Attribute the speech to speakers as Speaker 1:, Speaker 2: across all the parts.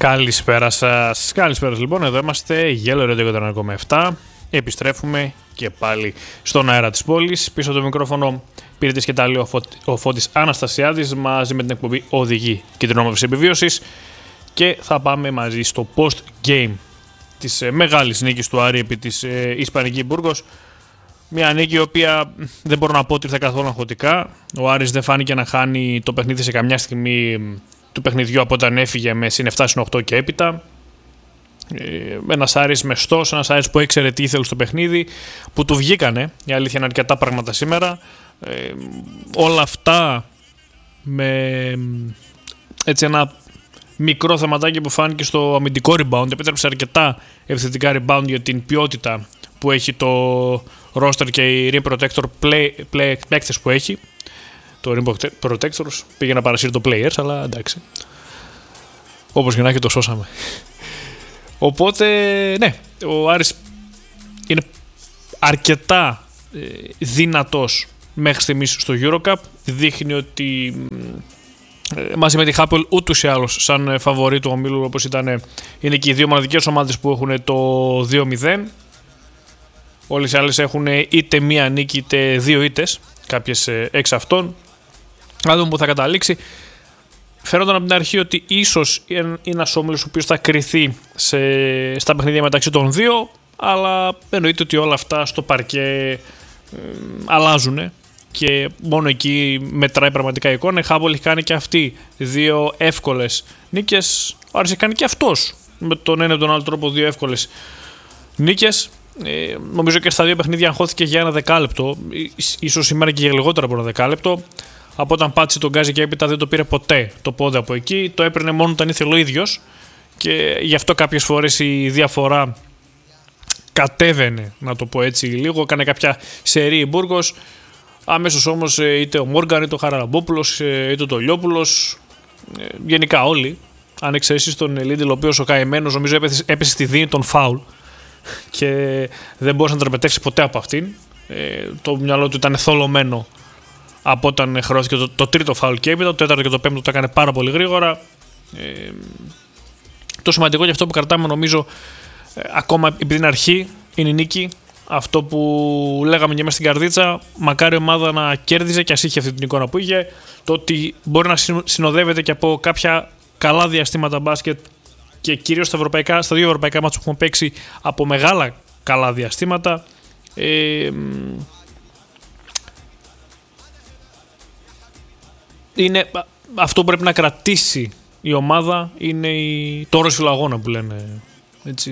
Speaker 1: Καλησπέρα σας. Καλησπέρα λοιπόν, εδώ είμαστε, Yellow Radio 101,7. Επιστρέφουμε και πάλι στον αέρα της πόλης. Πίσω από το μικρόφωνο πήρε τη σκετάλη ο Φώτης Αναστασιάδης μαζί με την εκπομπή Οδηγή και την Όμορφης Επιβίωσης. Και θα πάμε μαζί στο post-game της μεγάλης νίκης του Άρη επί της Ισπανική Μπούργος. Μια νίκη η οποία δεν μπορώ να πω ότι ήρθε καθόλου αγχωτικά. Ο Άρης δεν φάνηκε να χάνει το παιχνίδι σε καμιά στιγμή του παιχνιδιού από όταν έφυγε με συν 7-8 και έπειτα. Ένας Άρης μεστός, ένας Άρης που έξερε τι ήθελε στο παιχνίδι, που του βγήκανε, η αλήθεια είναι, αρκετά πράγματα σήμερα. Όλα αυτά με έτσι ένα μικρό θεματάκι που φάνηκε στο αμυντικό rebound. Επέτρεψε αρκετά επιθετικά rebound για την ποιότητα που έχει το roster και οι rim protector παίκτες που έχει. Το rim protectors πήγε να παρασύρει το players, αλλά εντάξει. Όπως και να έχει, το σώσαμε. Οπότε, ναι, ο Άρης είναι αρκετά δυνατός μέχρι στιγμής στο EuroCup. Δείχνει ότι μαζί με τη Hapoel ούτως ή άλλως σαν φαβορί του ομίλου, όπως είναι και οι δύο μοναδικές ομάδες που έχουν το 2-0. Όλες οι άλλες έχουν είτε μία νίκη είτε δύο ήττες, κάποιες εξ αυτών. Να δούμε που θα καταλήξει. Φαίνονταν από την αρχή ότι ίσως είναι ένας όμιλος ο οποίος θα κριθεί στα παιχνίδια μεταξύ των δύο, αλλά εννοείται ότι όλα αυτά στο παρκέ αλλάζουν και μόνο εκεί μετράει πραγματικά η εικόνα. Η Hapoel έχει κάνει και αυτή δύο εύκολες νίκες. Ο Άρης έχει κάνει και αυτός με τον ένα ή τον άλλο τρόπο δύο εύκολες νίκες. Νομίζω και στα δύο παιχνίδια αγχώθηκε για ένα δεκάλεπτο, ίσως σήμερα και για λιγότερο από ένα δεκάλεπτο. Από όταν πάτησε τον γκάζι και έπειτα δεν το πήρε ποτέ το πόδι από εκεί. Το έπαιρνε μόνο όταν ήθελε ο ίδιος και γι' αυτό κάποιες φορές η διαφορά κατέβαινε, να το πω έτσι λίγο. Έκανε κάποια σερί η Μπούργος. Αμέσως όμως είτε ο Μόργαν είτε ο Χαραλαμπόπουλος είτε ο Τολιόπουλος, γενικά όλοι, αν εξαιρέσεις τον Λίντελ, ο οποίος ο καημένος νομίζω έπεσε στη δίνη των φάουλ και δεν μπορούσε να τραπετεύσει ποτέ από αυτήν. Το μυαλό του ήταν θολωμένο από όταν χρεώθηκε το τρίτο φάουλ και έπειτα. Το τέταρτο και το πέμπτο το έκανε πάρα πολύ γρήγορα. Το σημαντικό και αυτό που κρατάμε, νομίζω, ακόμα επειδή είναι αρχή, είναι η νίκη. Αυτό που λέγαμε και μέσα στην καρδίτσα, μακάρι η ομάδα να κέρδιζε και ας είχε αυτή την εικόνα που είχε. Το ότι μπορεί να συνοδεύεται και από κάποια καλά διαστήματα μπάσκετ και κυρίως στα δύο ευρωπαϊκά μάτς που έχουμε παίξει από μεγάλα καλά διαστήματα. Είναι αυτό που πρέπει να κρατήσει η ομάδα, είναι το όροσφυλο αγώνα που λένε έτσι,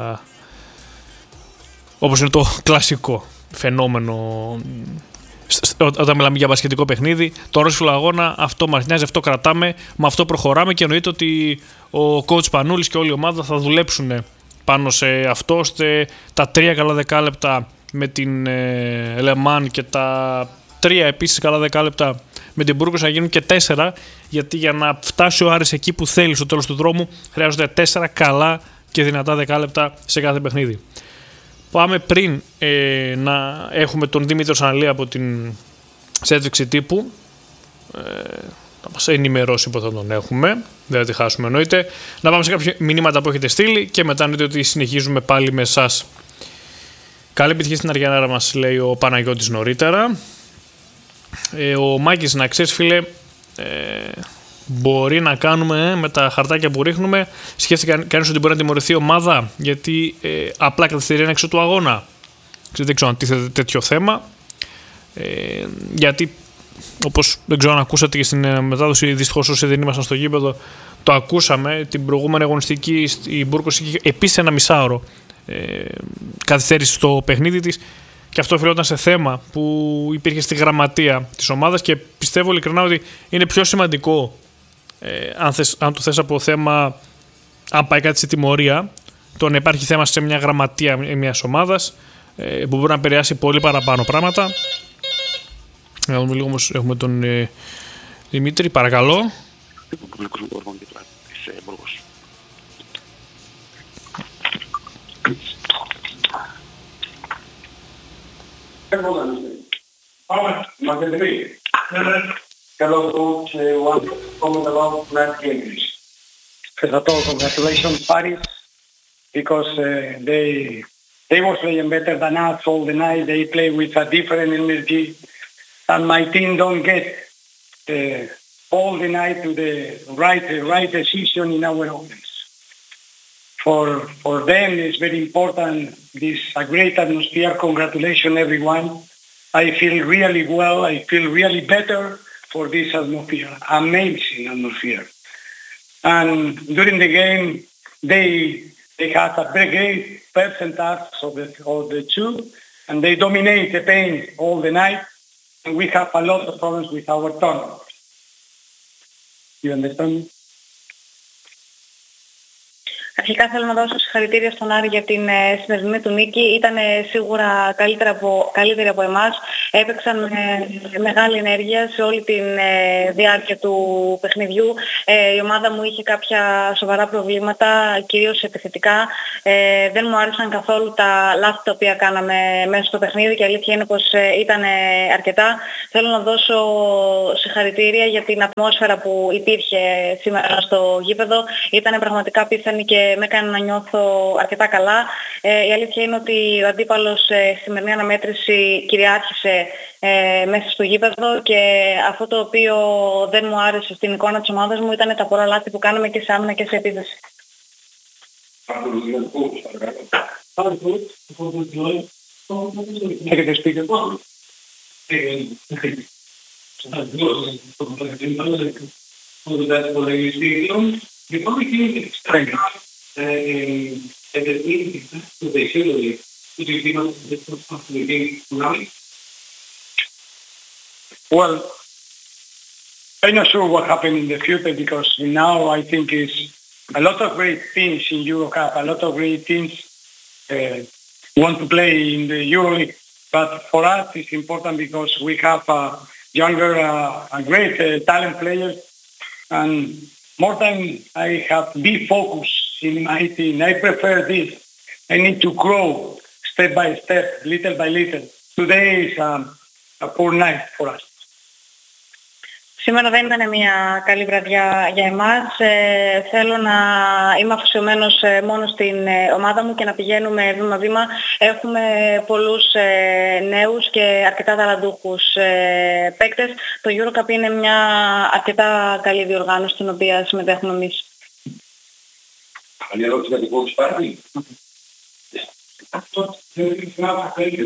Speaker 1: όπως είναι το κλασικό φαινόμενο όταν μιλάμε για μπασκετικό παιχνίδι. Το όροσφυλο αγώνα, αυτό μας νοιάζει, αυτό κρατάμε, με αυτό προχωράμε και εννοείται ότι ο coach Πανούλης και όλη η ομάδα θα δουλέψουν πάνω σε αυτό, ώστε τα 3 καλά δεκάλεπτα με την Λεμάν και τα 3 επίσης καλά δεκάλεπτα με την Μπούργος να γίνουν και 4, γιατί για να φτάσει ο Άρης εκεί που θέλει στο τέλος του δρόμου χρειάζονται 4 καλά και δυνατά δεκάλεπτα σε κάθε παιχνίδι. Πάμε πριν να έχουμε τον Δήμητρο Σαναλή από την συνέντευξη τύπου. Θα μας ενημερώσει που θα τον έχουμε, δεν θα τη χάσουμε εννοείται. Να πάμε σε κάποια μηνύματα που έχετε στείλει και μετά εννοείται ότι συνεχίζουμε πάλι με εσάς. Καλή επιτυχία στην Αργιανάρα, μας λέει ο Παναγιώτης νωρίτερα. Ο Μάκης, να ξέρεις φίλε, μπορεί να κάνουμε με τα χαρτάκια που ρίχνουμε. Σκέφτηκε κανείς ότι μπορεί να τιμωρηθεί η ομάδα γιατί απλά καθυστερεί έξω του αγώνα? Δεν ξέρω αν τίθεται τέτοιο θέμα, γιατί όπως δεν ξέρω αν ακούσατε και στην μετάδοση, δυστυχώς όσοι δεν ήμασταν στο γήπεδο το ακούσαμε, την προηγούμενη αγωνιστική η Μπούργκος είχε επίσης ένα μισάωρο καθυστέρηση στο παιχνίδι της. Και αυτό οφειλόταν σε θέμα που υπήρχε στη γραμματεία της ομάδας και πιστεύω ειλικρινά ότι είναι πιο σημαντικό, αν το θες από θέμα, αν πάει κάτι σε τιμωρία, το να υπάρχει θέμα σε μια γραμματεία μιας ομάδας που μπορεί να επηρεάσει πολύ παραπάνω πράγματα. Να δούμε λίγο όμως, έχουμε τον Δημήτρη, παρακαλώ.
Speaker 2: Hello, coach. One comment about tonight's game, please. First of all, congratulations, Paris, because they were playing better than us all the night. They play with a different energy, and my team don't get all the night to the right decision in our offense. For them, it's very important. This a great atmosphere. Congratulations, everyone. I feel really well. I feel really better for this atmosphere. Amazing atmosphere. And during the game, they had a very great percentage of the two, and they dominate the paint all the night. And we have a lot of problems with our turnovers. You understand me?
Speaker 3: Αρχικά θέλω να δώσω συγχαρητήρια στον Άρη για την σημερινή του νίκη. Ήταν σίγουρα καλύτερη από εμάς. Έπαιξαν με μεγάλη ενέργεια σε όλη τη διάρκεια του παιχνιδιού. Η ομάδα μου είχε κάποια σοβαρά προβλήματα, κυρίως επιθετικά. Δεν μου άρεσαν καθόλου τα λάθη τα οποία κάναμε μέσα στο παιχνίδι και η αλήθεια είναι πως ήταν αρκετά. Θέλω να δώσω συγχαρητήρια για την ατμόσφαιρα που υπήρχε σήμερα στο γήπεδο. Ήταν πραγματικά πίθανη και με έκανε να νιώθω αρκετά καλά. Η αλήθεια είναι ότι ο αντίπαλος στη σημερινή αναμέτρηση κυριάρχησε μέσα στο γήπεδο και αυτό το οποίο δεν μου άρεσε στην εικόνα της ομάδας μου ήταν τα πολλά λάθη που κάναμε και σε άμυνα και σε επίθεση.
Speaker 2: Well, I'm not sure what happened in the future because now I think it's a lot of great teams in EuroCup, a lot of great teams want to play in the EuroLeague. But for us it's important because we have younger, great talent players, and more time I have big focus in my team. I prefer this. I need to grow step by step, little by little. Today is a poor night for us.
Speaker 3: Σήμερα δεν ήταν μια καλή βραδιά για εμάς. Θέλω να είμαι αφοσιωμένος μόνο στην ομάδα μου και να πηγαίνουμε βήμα-βήμα. Έχουμε πολλούς νέους και αρκετά ταλαντούχους παίκτες. Το EuroCup είναι μια αρκετά καλή διοργάνωση στην οποία συμμετέχουμε εμείς.
Speaker 4: Άλλη ερώτηση για την coach Πάρη. Αυτό θέλει να θέλει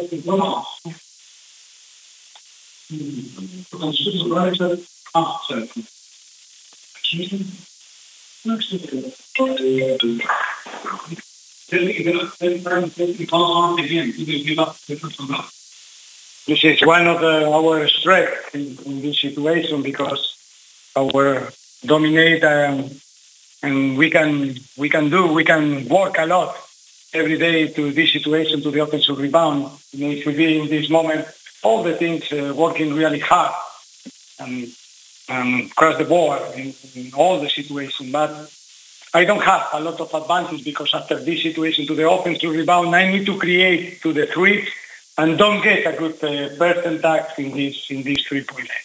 Speaker 2: This is one of our strengths in this situation because our dominate and we can work a lot every day to this situation, to the offensive rebound. It should be in this moment all the things working really hard and cross the board in all the situations. But I don't have a lot of advantage because after this situation to the offensive rebound, I need to create to the three and don't get a good percentage in this 3-point line.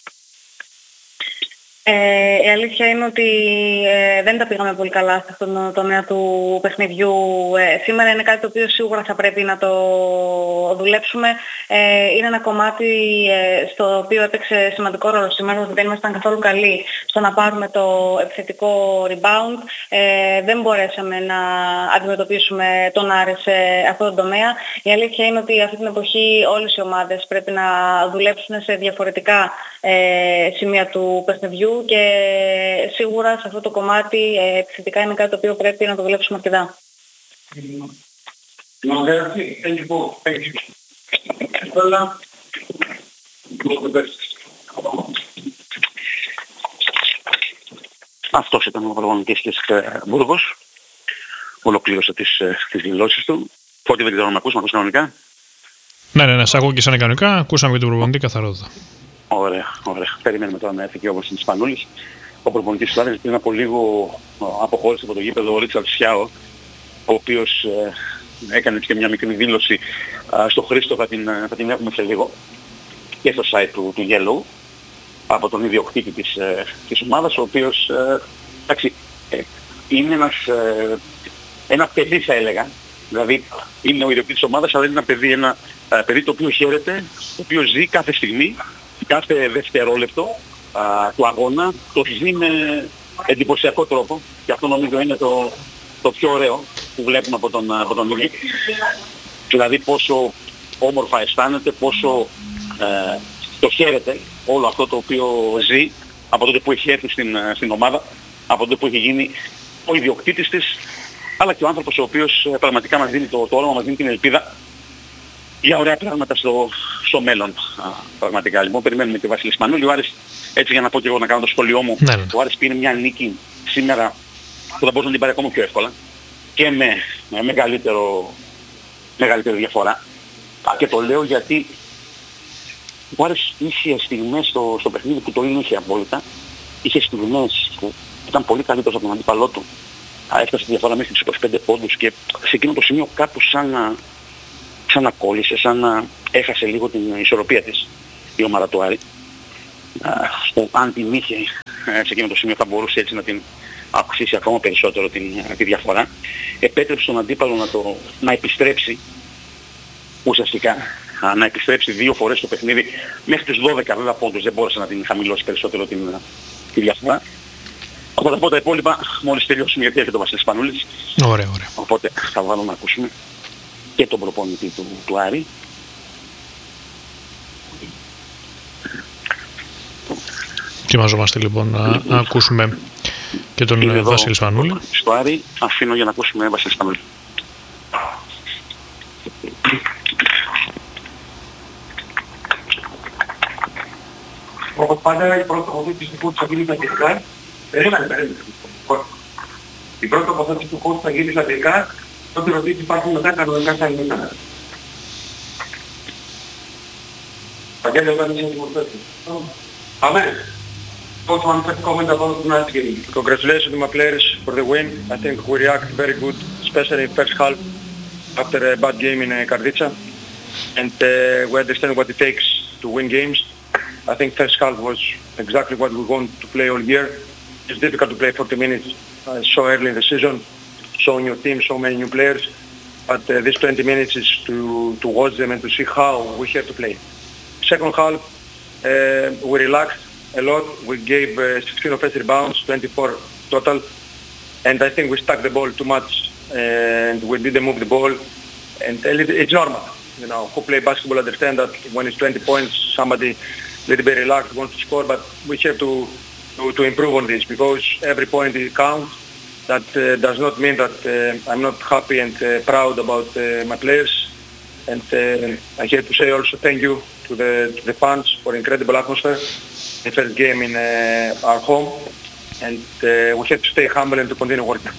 Speaker 3: Η αλήθεια είναι ότι δεν τα πήγαμε πολύ καλά σε αυτόν τον τομέα του παιχνιδιού. Σήμερα είναι κάτι το οποίο σίγουρα θα πρέπει να το δουλέψουμε. Είναι ένα κομμάτι στο οποίο έπαιξε σημαντικό ρόλο σήμερα, ότι δεν ήμασταν καθόλου καλοί στο να πάρουμε το επιθετικό rebound. Δεν μπορέσαμε να αντιμετωπίσουμε τον Άρη σε αυτόν τον τομέα. Η αλήθεια είναι ότι αυτή την εποχή όλες οι ομάδες πρέπει να δουλέψουν σε διαφορετικά σημεία του παιχνιδιού και σίγουρα σε αυτό το κομμάτι επιθετικά είναι κάτι το οποίο πρέπει να το δουλέψουμε αρκετά.
Speaker 5: Αυτός ήταν ο προπονητής της Μπούργος. Ολοκλήρωσε τις δηλώσεις του. Πότε δεν ξέρω να με ακούς κανονικά.
Speaker 1: Ναι, σ' ακούω και σαν κανονικά. Ακούσαμε και τον προπονητή καθαρότητα.
Speaker 5: Ωραία. Περιμένουμε τώρα να έρθει και όμως στην Ισπανούλης. Ο προπονητής του Άρης πριν από λίγο αποχώρησε από το γήπεδο ο Ρίτσαρντ Σιάο, ο οποίος έκανε και μια μικρή δήλωση στο Χρήστο, θα την έχουμε σε λίγο, και στο site του Yellow, από τον ιδιοκτήτη της ομάδας, ο οποίος είναι ένα παιδί θα έλεγα. Δηλαδή είναι ο ιδιοκτήτης της ομάδας, αλλά είναι ένα παιδί, παιδί το οποίο χαίρεται, το οποίο ζει κάθε στιγμή, κάθε δευτερόλεπτο του αγώνα, το ζει με εντυπωσιακό τρόπο και αυτό νομίζω είναι το πιο ωραίο που βλέπουμε από τον ίδιο. Δηλαδή πόσο όμορφα αισθάνεται, πόσο το χαίρεται όλο αυτό το οποίο ζει από τότε που έχει έρθει στην ομάδα, από τότε που έχει γίνει ο ιδιοκτήτης της, αλλά και ο άνθρωπος ο οποίος πραγματικά μας δίνει το όνομα, μας δίνει την ελπίδα για ωραία πράγματα στο μέλλον. Πραγματικά λοιπόν περιμένουμε τη Βασίλη Σπανούλη. Ο Άρης, έτσι για να πω και εγώ να κάνω το σχολείο μου, ο Άρης πήρε μια νίκη σήμερα που θα μπορούσε να την πάρει ακόμα πιο εύκολα και με μεγαλύτερη διαφορά. Και το λέω γιατί ο Άρης είχε στιγμές στο παιχνίδι που το είχε απόλυτα. Είχε στιγμές που ήταν πολύ καλύτερος από τον αντίπαλό του. Έφτασε τη διαφορά μέχρι τους 25 πόντους και σε εκείνο το σημείο κάπου σαν να κόλλησε, σαν να έχασε λίγο την ισορροπία της η ομάδα του Άρη. Αν την είχε σε εκείνο το σημείο θα μπορούσε έτσι να την αυξήσει ακόμα περισσότερο τη διαφορά. Επέτρεψε τον αντίπαλο να επιστρέψει ουσιαστικά, να επιστρέψει 2 φορές το παιχνίδι μέχρι τους 12 βέβαια πόντους, δεν μπόρεσε να την χαμηλώσει περισσότερο τη διαφορά. Οπότε από τα υπόλοιπα μόλις τελειώσουμε, γιατί έρχεται ο Βασίλης Σπανούλης.
Speaker 1: Ωραία.
Speaker 5: Οπότε θα βάλω να ακούσουμε και τον προπονητή του Άρη.
Speaker 1: Ετοιμαζόμαστε λοιπόν να ακούσουμε και τον Βασίλη Σπανούλη.
Speaker 5: Στο Άρη αφήνω για να ακούσουμε Βασίλη Σπανούλη.
Speaker 4: Όπως πάντα η πρώτη τοποθέτηση του coach θα γίνει στα αγγλικά. Η πρώτη τοποθέτηση του coach θα γίνει στα αγγλικά, τότε ρωτήσει υπάρχουν μετά κανονικά στα ελληνικά. Παγγέλη, όταν είσαι έτοιμος. Amen. Coach, one quick comment about tonight's game.
Speaker 6: Congratulations to my players for the win. I think we react very good, especially in first half after a bad game in Karditsa. And we understand what it takes to win games. I think first half was exactly what we want to play all year. It's difficult to play 40 minutes so early in the season, so new team, so many new players. But these 20 minutes is to watch them and to see how we have to play. Second half, we relaxed a lot. We gave 16 offensive rebounds, 24 total. And I think we stuck the ball too much and we didn't move the ball. And it's normal. You know, who play basketball understand that when it's 20 points, somebody a little bit relaxed wants to score, but we have to improve on this because every point counts. That does not mean that I'm not happy and proud about my players. And I have to say also thank you to the fans for incredible atmosphere. The first game in our home. And we have to stay humble and to continue working.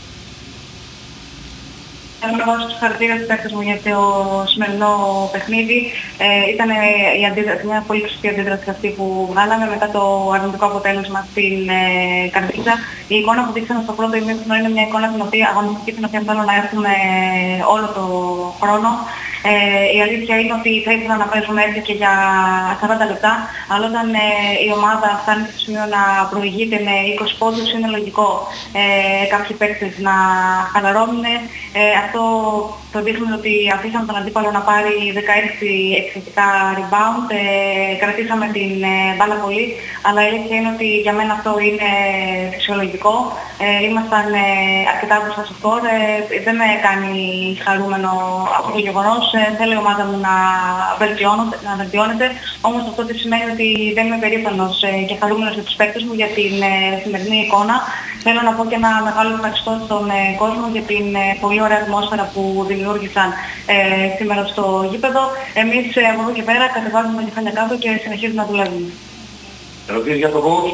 Speaker 3: Θέλω να δώσω συγχαρητήρια στους παίκτες μου για το σημερινό παιχνίδι. Ήταν μια πολύ χρηστή αντίδραση αυτή που βγάλαμε μετά το αρνητικό αποτέλεσμα στην Καρδίτσα. Η εικόνα που δείξαμε στο πρώτο ημίχρονο είναι μια εικόνα αγωνιστική την οποία θέλω να έχουμε όλο το χρόνο. Η αλήθεια είναι ότι θα ήθελα να παίζουμε έτσι και για 40 λεπτά, αλλά όταν η ομάδα φτάνει στο σημείο να προηγείται με 20 πόντους είναι λογικό κάποιοι παίκτες να χαλαρώνουν. Αυτό το δείχνει ότι αφήσαμε τον αντίπαλο να πάρει 16 εξαιρετικά rebound, κρατήσαμε την μπάλα πολύ, αλλά η αλήθεια είναι ότι για μένα αυτό είναι φυσιολογικό. Ήμασταν αρκετά μπροστά στο σκορ, δεν με κάνει χαρούμενο αυτό το γεγονός. Θέλω η ομάδα μου να βελτιώνεται, όμως αυτό δεν σημαίνει ότι δεν είμαι περήφανος και χαρούμενος για τους παίκτες μου για την σημερινή εικόνα. Θέλω να πω και ένα μεγάλο ευχαριστώ στον κόσμο για την πολύ ωραία ατμόσφαιρα που δημιούργησαν σήμερα στο γήπεδο. Εμείς από εδώ και πέρα κατεβάζουμε κεφάλια κάτω και συνεχίζουμε να δουλεύουμε.
Speaker 4: Ερωτήσεις για τον coach.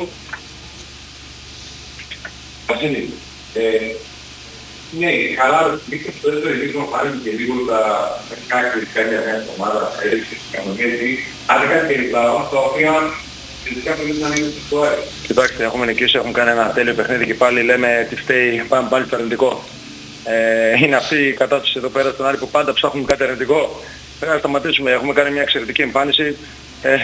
Speaker 4: Βασίλη, ναι, καλά, δείχνει στο δεύτερο ημίχρονο πάλι και λίγο τα τακτικά κριτικά για μια ομάδα, έδειξε τις κανονίες, αν δεν κάτι περιπλάω, τα οποία φυσικά πρέπει να είναι στο Άρη.
Speaker 6: Κοιτάξτε, έχουμε νικήσει, έχουμε κάνει ένα τέλειο παιχνίδι και πάλι λέμε τι φταίει, πάμε πάλι στο αρνητικό. Είναι αυτή η κατάσταση εδώ πέρα στον Άρη που πάντα ψάχνουμε κάτι αρνητικό. Πρέπει να σταματήσουμε, έχουμε κάνει μια εξαιρετική εμφάνιση.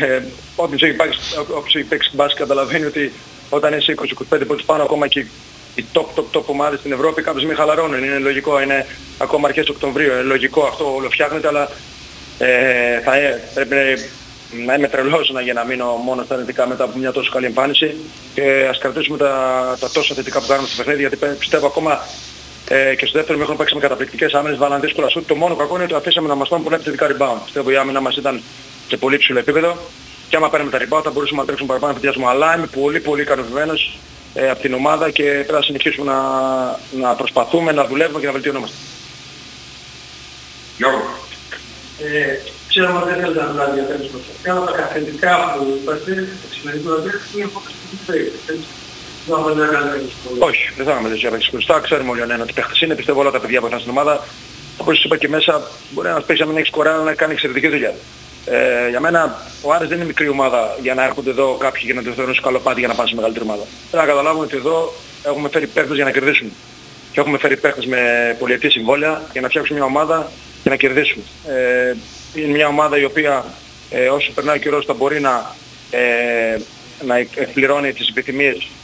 Speaker 6: Όποιος έχει παίξει μπάσκετ καταλαβαίνει ότι όταν είσαι 20-25 πόντους πάνω ακόμα και οι top ομάδες στην Ευρώπη κάποια στιγμή χαλαρώνουν. Είναι λογικό, είναι ακόμα αρχές Οκτωβρίου, είναι λογικό αυτό, όλο φτιάχνεται, αλλά πρέπει να είμαι τρελός για να μείνω μόνο στα αρνητικά μετά από μια τόσο καλή εμφάνιση και ας κρατήσουμε τα τόσο θετικά που κάνουμε στο παιχνίδι, γιατί πιστεύω ακόμα και στο δεύτερο μήχρονο παίξαμε καταπληκτικές άμυνες, βάλαν δύσκολα σουτ. Το μόνο κακό είναι ότι αφήσαμε να μας πάρουν πολλά επιθετικά rebound. Πιστεύω η άμυνα μας ήταν σε πολύ ψηλό επίπεδο και άμα παίρνουμε τα rebound θα μπορούσαμε να τρέξουμε παραπάνω εφηδιασμό. Αλλά είμαι πολύ ικανοποιημένος από την ομάδα και πρέπει να συνεχίσουμε να προσπαθούμε, να δουλεύουμε και να βελτιωνόμαστε.
Speaker 4: Γιώργο.
Speaker 2: Ξέρω ότι δεν θέλετε να μιλάτε για τέτοιες προσωπικά, αλλά τα καθεντικά που είπατε, το σημερινό είναι
Speaker 6: όχι, δεν θα είμαι τέτοια παίκτες. Ξέρουμε όλοι ότι παίχτες είναι, πιστεύω όλα τα παιδιά που ήταν στην ομάδα. Όπως σας είπα και μέσα, μπορεί να παίξει να μην έχει σκοράρει, αλλά να κάνει εξαιρετική δουλειά. Για μένα ο Άρης δεν είναι μικρή ομάδα για να έρχονται εδώ κάποιοι και να το θεωρούν σκαλοπάτι για να πάνε σε μεγαλύτερη ομάδα. Πρέπει να καταλάβουμε ότι εδώ έχουμε φέρει παίχτες για να κερδίσουμε. Και έχουμε φέρει παίχτες με πολυετή συμβόλαια για να φτιάξουμε μια ομάδα και να κερδίσουμε. Είναι μια ομάδα η οποία όσο περνάει ο καιρός θα μπορεί να εκπληρώνει τις επιθυμίες